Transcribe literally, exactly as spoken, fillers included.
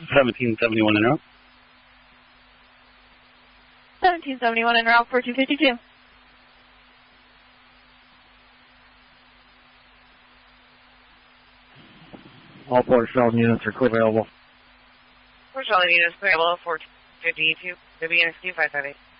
seventeen seventy-one en route. seventeen seventy-one en route for two fifty-two. All Port Sheldon units are clear available. Port Sheldon units clear available for two fifty-two. W N X Q five five eight.